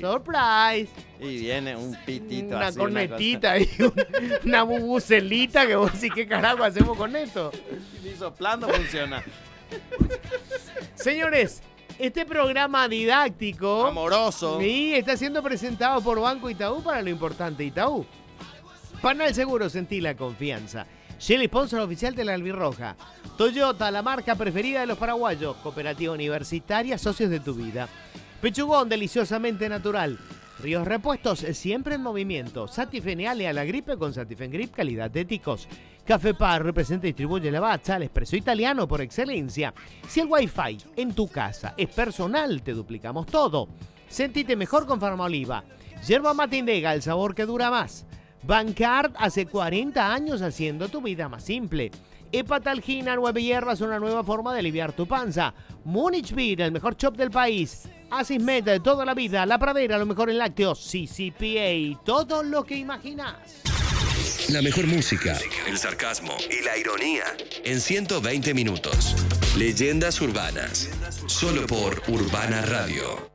Surprise. Y viene un pitito Una así. cornetita y una bubucelita que vos decís, ¿qué carajo hacemos con esto? Ni soplando funciona. Señores, este programa didáctico Amoroso. sí, está siendo presentado por Banco Itaú para lo importante Itaú. Panal Seguro, sentí la confianza. Shell, sponsor oficial de la Albirroja. Toyota, la marca preferida de los paraguayos. Cooperativa Universitaria, socios de tu vida. Pechugón, deliciosamente natural. Ríos Repuestos, siempre en movimiento. Satifeneale a la gripe con Satifen Grip, calidad de ticos. Café Par, representa y distribuye Lavazza, el expreso italiano por excelencia. Si el Wi-Fi en tu casa es personal, te duplicamos todo. Sentite mejor con Farmaoliva. Yerba mate Indega, el sabor que dura más. Bancard, hace 40 años haciendo tu vida más simple. Hepatalgina, 9 hierbas, una nueva forma de aliviar tu panza. Munich Beer, el mejor shop del país. Asismed, de toda la vida. La Pradera, lo mejor en lácteos. CCPA, todo lo que imaginas. La mejor música, el sarcasmo y la ironía en 120 minutos. Leyendas urbanas, solo por Urbana Radio.